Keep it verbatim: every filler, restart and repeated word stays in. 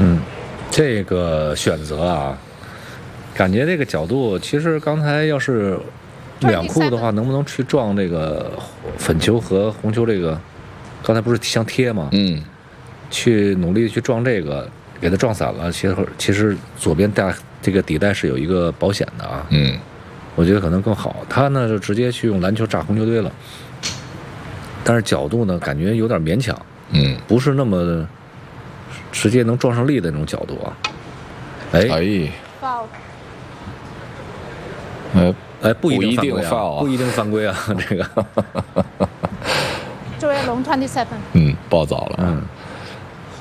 嗯，这个选择啊，感觉这个角度，其实刚才要是两库的话，能不能去撞这个粉球和红球这个？刚才不是相贴吗？ 嗯， 去努力去撞这个，给它撞散了。其实其实左边带这个底带是有一个保险的啊。 嗯， 我觉得可能更好。他呢就直接去用篮球炸红球堆了，但是角度呢感觉有点勉强。 嗯， 不是那么直接能撞上力的那种角度啊。哎， 哎， foul， 呃， 哎，不一定犯规啊， 不一定 foul 啊不一定犯规啊，这个。 作为龙 twenty seven， 嗯，暴躁了。 嗯。